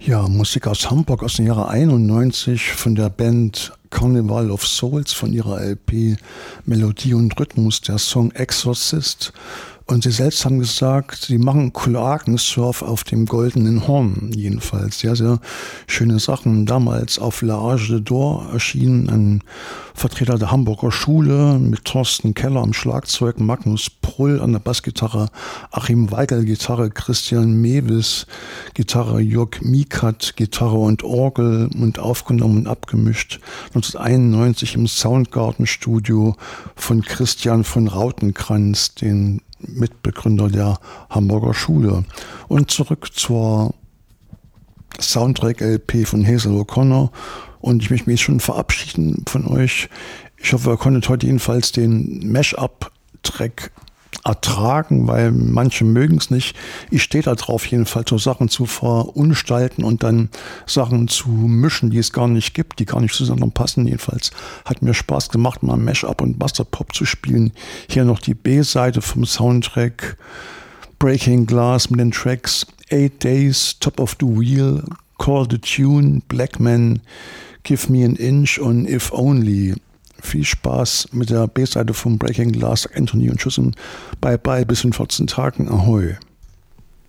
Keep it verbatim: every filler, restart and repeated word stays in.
Ja, Musik aus Hamburg aus dem Jahre einundneunzig von der Band Carnival of Souls von ihrer L P Melodie und Rhythmus, der Song Exorcist. Und sie selbst haben gesagt, sie machen Kloakensurf auf dem Goldenen Horn. Jedenfalls sehr, sehr schöne Sachen. Damals auf La Age de d'Or erschienen ein Vertreter der Hamburger Schule mit Thorsten Keller am Schlagzeug, Magnus Prull an der Bassgitarre, Achim Weigel Gitarre, Christian Mewis Gitarre, Jörg Mikat Gitarre und Orgel und aufgenommen und abgemischt neunzehnhunderteinundneunzig im Soundgarden-Studio von Christian von Rautenkranz, den Mitbegründer der Hamburger Schule. Und zurück zur Soundtrack-L P von Hazel O'Connor. Und ich möchte mich schon verabschieden von euch. Ich hoffe, ihr konntet heute jedenfalls den Mash-up-Track ertragen, weil manche mögen es nicht. Ich stehe da drauf, jedenfalls so Sachen zu verunstalten und dann Sachen zu mischen, die es gar nicht gibt, die gar nicht zusammenpassen. Jedenfalls hat mir Spaß gemacht, mal Mash-up und Masterpop zu spielen. Hier noch die B-Seite vom Soundtrack Breaking Glass mit den Tracks Eight Days, Top of the Wheel, Call the Tune, Black Man, Give Me an Inch und If Only. Viel Spaß mit der B-Seite von Breaking Glass, Anthony und Tschüss und bye bye, bis in vierzehn Tagen. Ahoi.